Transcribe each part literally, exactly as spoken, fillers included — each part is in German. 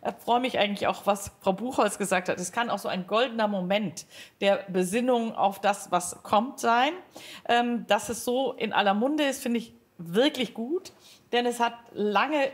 äh, freue mich eigentlich auch, was Frau Buchholz gesagt hat. Es kann auch so ein goldener Moment der Besinnung auf das, was kommt, sein. Ähm, dass es so in aller Munde ist, finde ich wirklich gut, denn es hat lange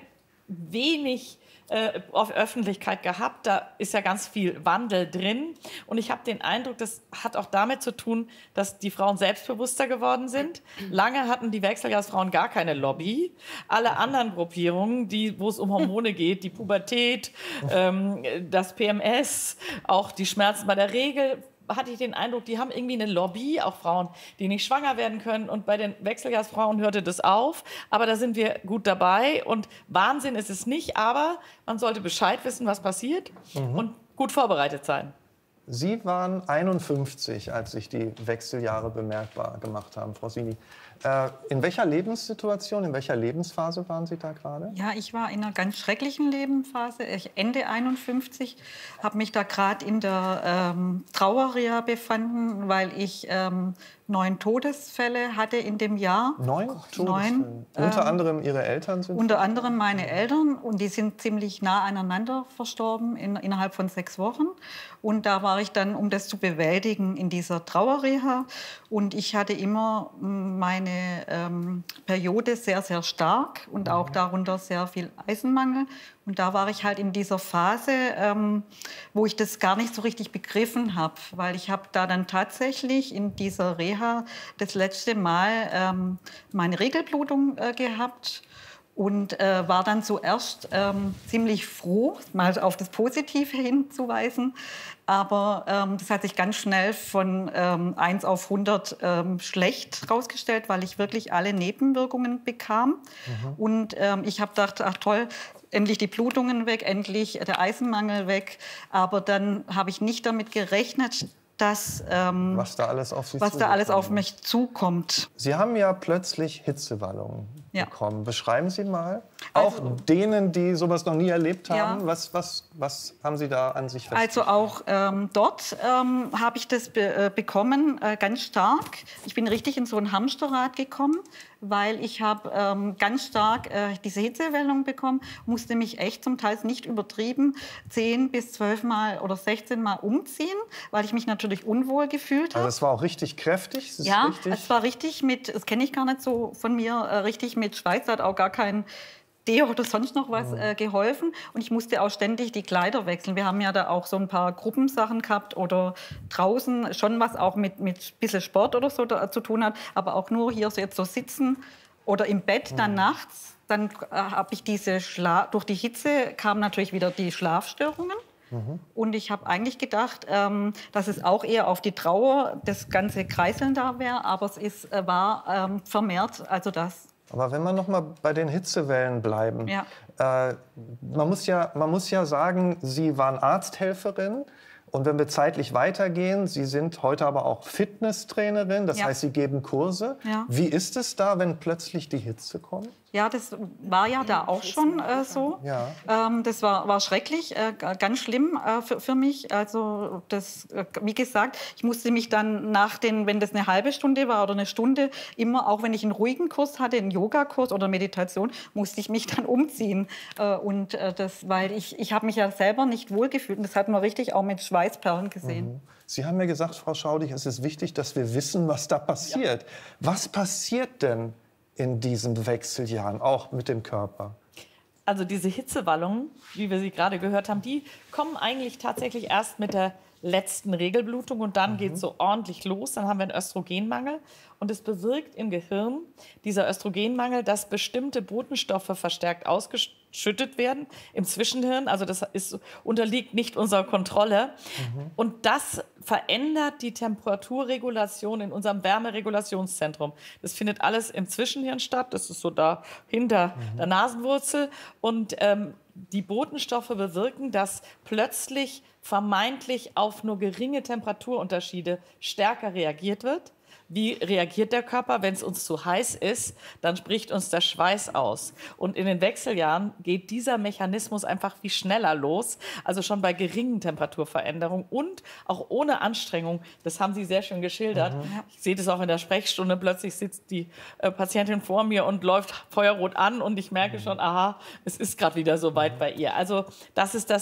wenig äh, auf Öffentlichkeit gehabt. Da ist ja ganz viel Wandel drin. Und ich habe den Eindruck, das hat auch damit zu tun, dass die Frauen selbstbewusster geworden sind. Lange hatten die Wechseljahrsfrauen gar keine Lobby. Alle anderen Gruppierungen, die, wo es um Hormone geht, die Pubertät, ähm, das P M S, auch die Schmerzen bei der Regel, hatte ich den Eindruck, die haben irgendwie eine Lobby, auch Frauen, die nicht schwanger werden können. Und bei den Wechseljahrsfrauen hörte das auf. Aber da sind wir gut dabei. Und Wahnsinn ist es nicht, aber man sollte Bescheid wissen, was passiert mhm. und gut vorbereitet sein. Sie waren einundfünfzig, als sich die Wechseljahre bemerkbar gemacht haben, Frau Sini. Äh, in welcher Lebenssituation, in welcher Lebensphase waren Sie da gerade? Ja, ich war in einer ganz schrecklichen Lebensphase. Ich Ende einundfünfzig, habe mich da gerade in der ähm, Trauerreha befanden, weil ich ähm, neun Todesfälle hatte in dem Jahr. Neun Todesfälle? Neun, unter ähm, anderem Ihre Eltern sind? Unter anderem meine Eltern. Und die sind ziemlich nah aneinander verstorben, in, innerhalb von sechs Wochen. Und da war ich dann, um das zu bewältigen, in dieser Trauerreha. Und ich hatte immer meine ähm, Periode sehr, sehr stark und auch darunter sehr viel Eisenmangel. Und da war ich halt in dieser Phase, ähm, wo ich das gar nicht so richtig begriffen habe, weil ich habe da dann tatsächlich in dieser Reha das letzte Mal ähm, meine Regelblutung äh, gehabt. Und äh, war dann zuerst ähm, ziemlich froh, mal auf das Positive hinzuweisen. Aber ähm, das hat sich ganz schnell von ähm, eins auf hundert ähm, schlecht rausgestellt, weil ich wirklich alle Nebenwirkungen bekam. Mhm. Und ähm, ich habe gedacht, ach toll, endlich die Blutungen weg, endlich der Eisenmangel weg. Aber dann habe ich nicht damit gerechnet, dass, ähm, was da alles auf Sie was da alles auf mich zukommt. Sie haben ja plötzlich Hitzewallungen ja. bekommen. Beschreiben Sie mal, auch also, denen, die sowas noch nie erlebt haben, ja. was, was, was haben Sie da an sich festgestellt? Also auch ähm, dort ähm, habe ich das be äh, bekommen, äh, ganz stark. Ich bin richtig in so ein Hamsterrad gekommen, weil ich habe ähm, ganz stark äh, diese Hitzewallung bekommen, musste mich echt zum Teil nicht übertrieben zehn bis zwölf Mal oder sechzehn Mal umziehen, weil ich mich natürlich unwohl gefühlt habe. Also es war auch richtig kräftig? Es ja, richtig es war richtig mit, das kenne ich gar nicht so von mir, äh, richtig mit Schweiß, hat auch gar kein Deo oder sonst noch was äh, geholfen. Und ich musste auch ständig die Kleider wechseln. Wir haben ja da auch so ein paar Gruppensachen gehabt oder draußen schon was auch mit ein bisschen Sport oder so da, zu tun hat. Aber auch nur hier so jetzt so sitzen oder im Bett dann mhm. nachts. Dann äh, habe ich diese Schla durch die Hitze kamen natürlich wieder die Schlafstörungen. Mhm. Und ich habe eigentlich gedacht, ähm, dass es auch eher auf die Trauer, das ganze Kreiseln da wäre. Aber es ist, äh, war ähm, vermehrt, also das. Aber wenn wir noch mal bei den Hitzewellen bleiben, ja. äh, man muss ja, man muss ja sagen, Sie waren Arzthelferin. Und wenn wir zeitlich weitergehen, Sie sind heute aber auch Fitnesstrainerin, das ja. heißt, Sie geben Kurse. Ja. Wie ist es da, wenn plötzlich die Hitze kommt? Ja, das war ja da auch schon äh, so. Ja. Ähm, das war, war schrecklich, äh, ganz schlimm äh, für, für mich. Also das, äh, wie gesagt, ich musste mich dann nach den, wenn das eine halbe Stunde war oder eine Stunde, immer, auch wenn ich einen ruhigen Kurs hatte, einen Yogakurs oder Meditation, musste ich mich dann umziehen. Äh, und äh, das, weil ich, ich habe mich ja selber nicht wohlgefühlt. Und das hat man richtig auch mit Schweißperlen gesehen. Mhm. Sie haben ja gesagt, Frau Schaudig, es ist wichtig, dass wir wissen, was da passiert. Ja. Was passiert denn in diesen Wechseljahren, auch mit dem Körper? Also diese Hitzewallungen, wie wir sie gerade gehört haben, die kommen eigentlich tatsächlich erst mit der letzten Regelblutung und dann mhm. geht es so ordentlich los. Dann haben wir einen Östrogenmangel und es bewirkt im Gehirn, dieser Östrogenmangel, dass bestimmte Botenstoffe verstärkt ausgeschüttet werden im Zwischenhirn. Also das ist, unterliegt nicht unserer Kontrolle. Mhm. Und das verändert die Temperaturregulation in unserem Wärmeregulationszentrum. Das findet alles im Zwischenhirn statt. Das ist so da hinter mhm. der Nasenwurzel. Und ähm, die Botenstoffe bewirken, dass plötzlich vermeintlich auf nur geringe Temperaturunterschiede stärker reagiert wird. Wie reagiert der Körper? Wenn es uns zu heiß ist, dann bricht uns der Schweiß aus. Und in den Wechseljahren geht dieser Mechanismus einfach viel schneller los. Also schon bei geringen Temperaturveränderungen und auch ohne Anstrengung. Das haben Sie sehr schön geschildert. Mhm. Ich sehe das auch in der Sprechstunde. Plötzlich sitzt die äh, Patientin vor mir und läuft feuerrot an. Und ich merke schon, aha, es ist gerade wieder so weit bei ihr. Also das ist das